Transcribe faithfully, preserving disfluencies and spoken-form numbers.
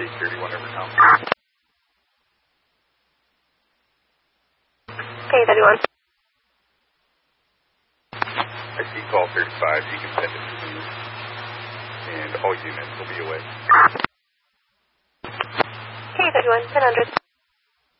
K thirty-one over Tom. K thirty-one. I see call thirty-five. You can send it to me. And all units will be away. K thirty-one, ten hundred.